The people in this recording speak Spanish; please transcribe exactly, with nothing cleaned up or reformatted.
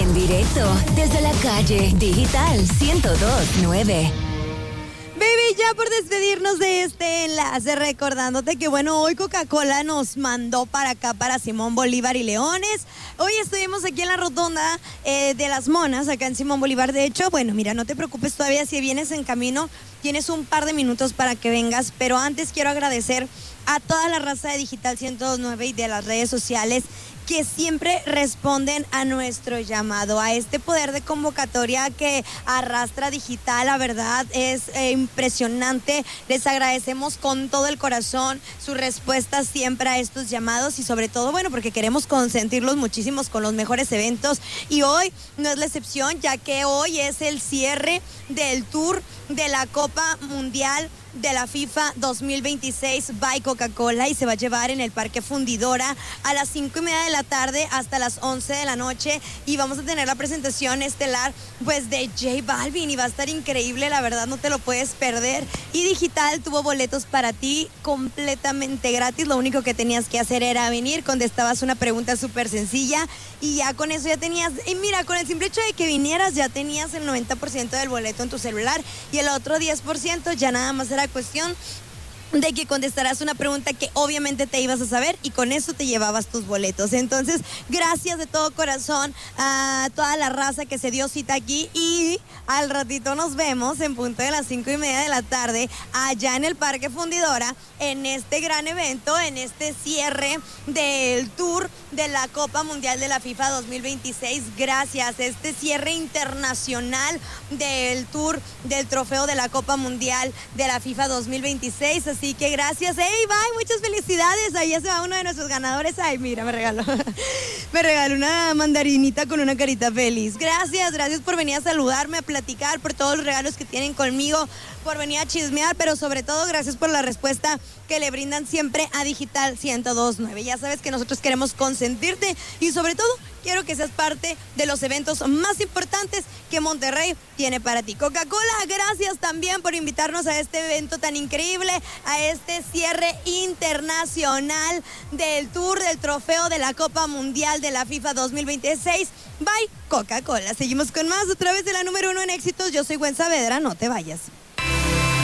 En directo desde la calle Digital ciento dos punto nueve. Baby, ya por despedirnos de este enlace, recordándote que bueno, hoy Coca-Cola nos mandó para acá, para Simón Bolívar y Leones. Hoy estuvimos aquí en la rotonda eh, de las Monas, acá en Simón Bolívar. De hecho, bueno, mira, no te preocupes todavía, si vienes en camino, tienes un par de minutos para que vengas, pero antes quiero agradecer a toda la raza de Digital ciento dos punto nueve y de las redes sociales que siempre responden a nuestro llamado, a este poder de convocatoria que arrastra Digital. La verdad es eh, impresionante. Les agradecemos con todo el corazón su respuesta siempre a estos llamados y sobre todo, bueno, porque queremos consentirlos muchísimos con los mejores eventos y hoy no es la excepción, ya que hoy es el cierre del tour de la Copa Mundial de la FIFA dos mil veintiséis by Coca-Cola y se va a llevar en el Parque Fundidora a las cinco y media de la tarde hasta las once de la noche y vamos a tener la presentación estelar pues de J Balvin y va a estar increíble, la verdad no te lo puedes perder. Y Digital tuvo boletos para ti completamente gratis, lo único que tenías que hacer era venir, contestabas una pregunta súper sencilla y ya con eso ya tenías, y mira, con el simple hecho de que vinieras ya tenías el noventa por ciento del boleto en tu celular y el otro diez por ciento ya nada más era cuestión de que contestarás una pregunta que obviamente te ibas a saber y con eso te llevabas tus boletos. Entonces, gracias de todo corazón a toda la raza que se dio cita aquí y al ratito nos vemos en punto de las cinco y media de la tarde allá en el Parque Fundidora en este gran evento, en este cierre del tour de la Copa Mundial de la FIFA dos mil veintiséis. Gracias, este cierre internacional del tour del trofeo de la Copa Mundial de la FIFA dos mil veintiséis. Así que gracias. Hey, bye, muchas felicidades. Ahí ya se va uno de nuestros ganadores. Ay, mira, me regaló. Me regaló una mandarinita con una carita feliz. Gracias, gracias por venir a saludarme, a platicar, por todos los regalos que tienen conmigo, por venir a chismear, pero sobre todo gracias por la respuesta que le brindan siempre a Digital ciento dos punto nueve. Ya sabes que nosotros queremos consentirte y sobre todo quiero que seas parte de los eventos más importantes que Monterrey tiene para ti. Coca-Cola, gracias también por invitarnos a este evento tan increíble, a este cierre internacional del tour del trofeo de la Copa Mundial de la FIFA dos mil veintiséis. Bye, Coca-Cola. Seguimos con más a través de la número uno en éxitos. Yo soy Gwen Saavedra, no te vayas.